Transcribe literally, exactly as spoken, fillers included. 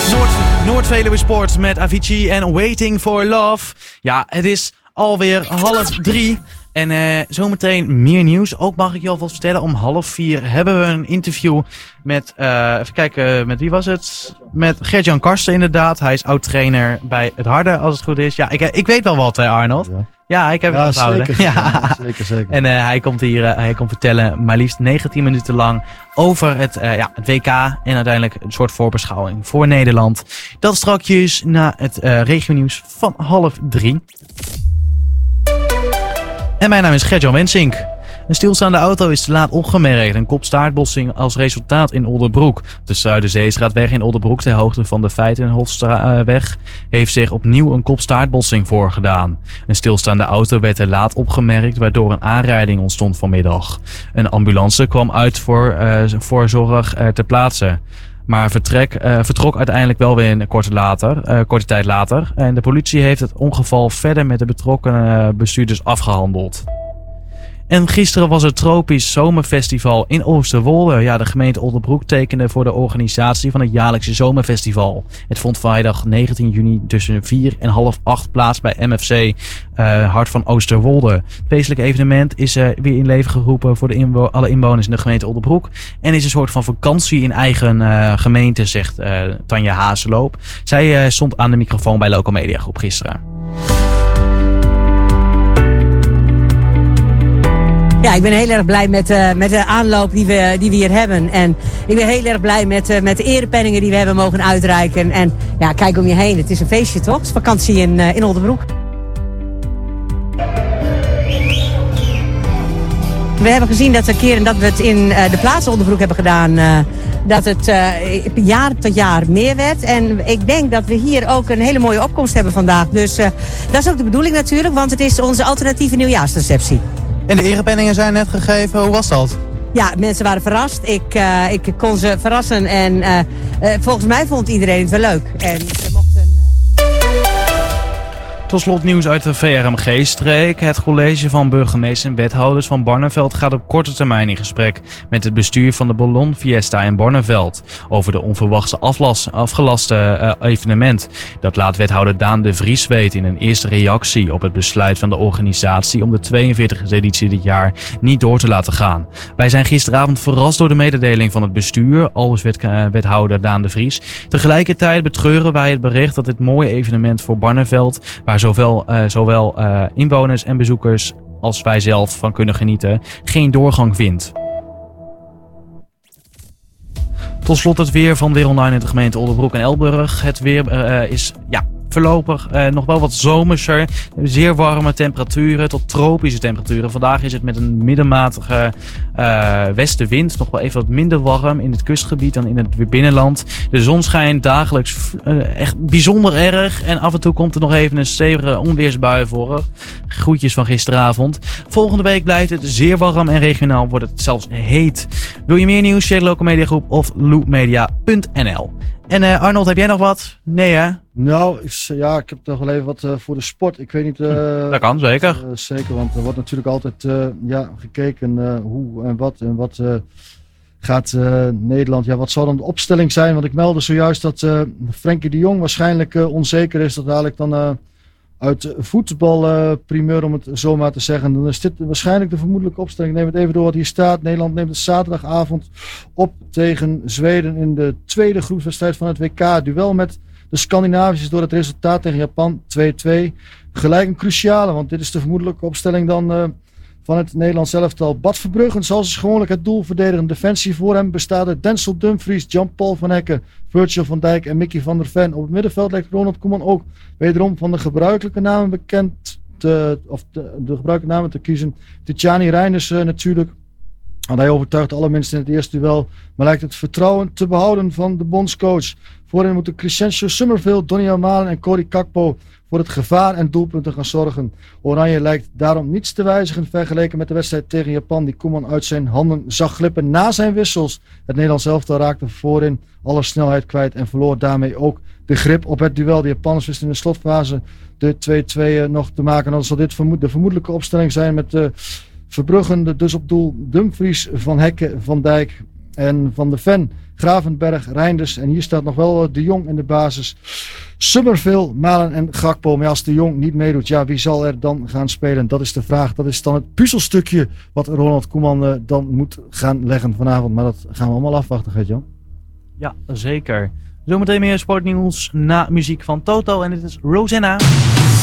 Noord, Noord-Veluwe Sport met Avicii en Waiting for Love. Ja, het is alweer half drie. En uh, zometeen meer nieuws. Ook mag ik je alvast vertellen, om half vier hebben we een interview met, uh, even kijken, met wie was het? Met Gert-Jan Karsten inderdaad. Hij is oud-trainer bij het Harde, als het goed is. Ja, ik, ik weet wel wat, hè, Arnold. Ja. Ja, ik heb het ja, onthouden. Zeker, ja, zeker, zeker. En uh, hij komt hier, uh, hij komt vertellen maar liefst negentien minuten lang over het, uh, ja, het W K en uiteindelijk een soort voorbeschouwing voor Nederland. Dat strakjes na het uh, regionieuws van half drie. En mijn naam is Gert-Jan Wensink. Een stilstaande auto is te laat opgemerkt. Een kop-staartbotsing als resultaat in Oldenbroek. De Zuiderzeestraatweg in Oldenbroek ter hoogte van de Feitenhofweg heeft zich opnieuw een kop-staartbotsing voorgedaan. Een stilstaande auto werd te laat opgemerkt, waardoor een aanrijding ontstond vanmiddag. Een ambulance kwam uit voor, uh, voor zorg uh, ter plaatse. Maar vertrek, uh, vertrok uiteindelijk wel weer een korte, later, uh, korte tijd later. En de politie heeft het ongeval verder met de betrokken bestuurders afgehandeld. En gisteren was het Tropisch Zomerfestival in Oosterwolde. Ja, de gemeente Oldenbroek tekende voor de organisatie van het jaarlijkse zomerfestival. Het vond vrijdag negentien juni tussen vier en half acht plaats bij M F C uh, Hart van Oosterwolde. Het feestelijke evenement is uh, weer in leven geroepen voor de inwo- alle inwoners in de gemeente Oldenbroek. En is een soort van vakantie in eigen uh, gemeente, zegt uh, Tanja Hazeloop. Zij uh, stond aan de microfoon bij Local Media Groep gisteren. Ja, ik ben heel erg blij met, uh, met de aanloop die we, die we hier hebben. En ik ben heel erg blij met, uh, met de erepenningen die we hebben mogen uitreiken. En ja, kijk om je heen. Het is een feestje, toch? Het is vakantie in, uh, in Oldenbroek. We hebben gezien dat de keren dat we het in uh, de plaats Oldenbroek hebben gedaan, uh, dat het uh, jaar tot jaar meer werd. En ik denk dat we hier ook een hele mooie opkomst hebben vandaag. Dus uh, dat is ook de bedoeling natuurlijk, want het is onze alternatieve nieuwjaarsreceptie. En de erepenningen zijn net gegeven. Hoe was dat? Ja, mensen waren verrast. Ik, uh, ik kon ze verrassen en uh, uh, volgens mij vond iedereen het wel leuk. En ze mochten... Tot slot nieuws uit de V R M G-streek. Het college van burgemeester en wethouders van Barneveld gaat op korte termijn in gesprek met het bestuur van de Ballon Fiesta in Barneveld over de onverwachte aflas, afgelaste uh, evenement. Dat laat wethouder Daan de Vries weten in een eerste reactie op het besluit van de organisatie om de tweeënveertigste editie dit jaar niet door te laten gaan. Wij zijn gisteravond verrast door de mededeling van het bestuur, aldus wet, uh, wethouder Daan de Vries. Tegelijkertijd betreuren wij het bericht dat dit mooie evenement voor Barneveld, waar zowel, uh, zowel uh, inwoners en bezoekers als wij zelf van kunnen genieten, geen doorgang vindt. Tot slot het weer van Weer Online in de gemeente Oldenbroek en Elburg. Het weer uh, is ja, voorlopig uh, nog wel wat zomerser. Zeer warme temperaturen tot tropische temperaturen. Vandaag is het met een middenmatige uh, westenwind nog wel even wat minder warm in het kustgebied dan in het binnenland. De zon schijnt dagelijks uh, echt bijzonder erg. En af en toe komt er nog even een stevige onweersbui voor. Groetjes van gisteravond. Volgende week blijft het zeer warm en regionaal wordt het zelfs heet. Wil je meer nieuws? Check Local Media Groep of loopmedia punt n l. En uh, Arnold, heb jij nog wat? Nee hè? Nou, ik, ja, ik heb nog wel even wat uh, voor de sport. Ik weet niet... Uh, dat kan, zeker. Uh, zeker, want er wordt natuurlijk altijd uh, ja, gekeken uh, hoe en wat en wat uh, gaat uh, Nederland... Ja, wat zal dan de opstelling zijn? Want ik meldde zojuist dat uh, Frenkie de Jong waarschijnlijk uh, onzeker is. Dat haal ik dan uh, uit de voetbalprimeur, uh, om het zo maar te zeggen. Dan is dit waarschijnlijk de vermoedelijke opstelling. Ik neem het even door wat hier staat. Nederland neemt het zaterdagavond op tegen Zweden in de tweede groepswedstrijd van het W K-duel met... De Scandinavisches door het resultaat tegen Japan twee-twee. Gelijk een cruciale, want dit is de vermoedelijke opstelling dan uh, van het Nederlands elftal. Bart Verbruggen zal zich gewoonlijk het doel verdedigen. Defensie voor hem bestaat uit Denzel Dumfries, Jan-Paul van Hekken, Virgil van Dijk en Mickey van der Ven. Op het middenveld lijkt Ronald Koeman ook wederom van de gebruikelijke namen bekend te, of de, de gebruikelijke namen te kiezen. Tijani Reinders uh, natuurlijk. Want hij overtuigt alle mensen in het eerste duel, maar lijkt het vertrouwen te behouden van de bondscoach. Voorin moeten Crescencio Summerville, Donny Malen en Cody Kakpo voor het gevaar en doelpunten gaan zorgen. Oranje lijkt daarom niets te wijzigen vergeleken met de wedstrijd tegen Japan die Koeman uit zijn handen zag glippen na zijn wissels. Het Nederlands elftal raakte voorin alle snelheid kwijt en verloor daarmee ook de grip op het duel. De Japanners wisten in de slotfase de twee-twee nog te maken. Dan zal dit vermoed, de vermoedelijke opstelling zijn met... Uh, Verbruggen, dus op doel Dumfries, Van Hekken, Van Dijk En Van de Ven, Gravenberg, Reinders. En hier staat nog wel De Jong in de basis. Summerville, Malen en Gakpo. Maar als De Jong niet meedoet, ja, wie zal er dan gaan spelen? Dat is de vraag. Dat is dan het puzzelstukje wat Ronald Koeman uh, dan moet gaan leggen vanavond. Maar dat gaan we allemaal afwachten, Gert-Jan. Ja, zeker. Zometeen meer sportnieuws na muziek van Toto. En dit is Rosanna.